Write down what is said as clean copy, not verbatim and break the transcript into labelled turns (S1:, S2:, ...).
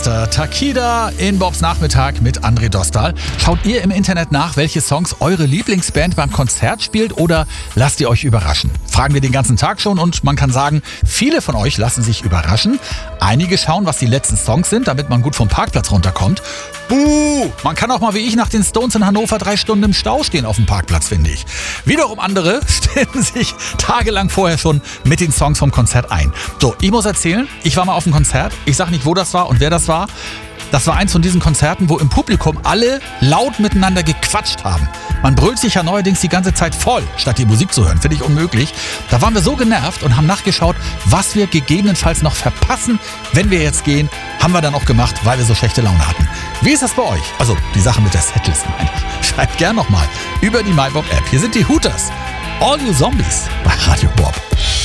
S1: Mr. Takida in Bobs Nachmittag mit André Dostal. Schaut ihr im Internet nach, welche Songs eure Lieblingsband beim Konzert spielt oder lasst ihr euch überraschen? Fragen wir den ganzen Tag schon und man kann sagen, viele von euch lassen sich überraschen. Einige schauen, was die letzten Songs sind, damit man gut vom Parkplatz runterkommt. Buh! Man kann auch mal wie ich nach den Stones in Hannover 3 Stunden im Stau stehen auf dem Parkplatz, finde ich. Wiederum andere stellen sich tagelang vorher schon mit den Songs vom Konzert ein. So, ich muss erzählen, ich war mal auf einem Konzert. Ich sag nicht, wo das war und wer das war. Das war eins von diesen Konzerten, wo im Publikum alle laut miteinander gequatscht haben. Man brüllt sich ja neuerdings die ganze Zeit voll, statt die Musik zu hören. Finde ich unmöglich. Da waren wir so genervt und haben nachgeschaut, was wir gegebenenfalls noch verpassen, wenn wir jetzt gehen. Haben wir dann auch gemacht, weil wir so schlechte Laune hatten. Wie ist das bei euch? Also die Sache mit der Setlist meine ich. Schreibt gern nochmal über die MyBob-App. Hier sind die Hooters. All You Zombies bei Radio Bob.